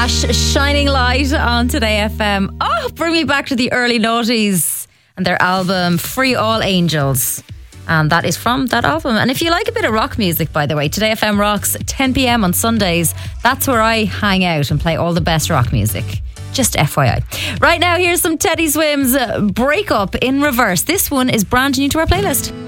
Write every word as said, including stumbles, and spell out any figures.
Clash, Shining Light on Today F M. Oh, bring me back to the early noughties and their album Free All Angels. And that is from that album. And if you like a bit of rock music, by the way, Today F M rocks ten p.m. on Sundays. That's where I hang out and play all the best rock music. Just F Y I. Right now, here's some Teddy Swims' Break Up in reverse. This one is brand new to our playlist.